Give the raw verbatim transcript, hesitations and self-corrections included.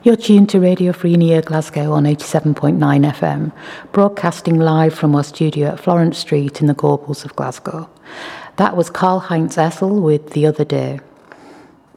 You're tuned to Radio Free Near Glasgow on eighty-seven point nine F M, broadcasting live from our studio at Florence Street in the Gorbals of Glasgow. That was Karl-Heinz Essel with The Other Day.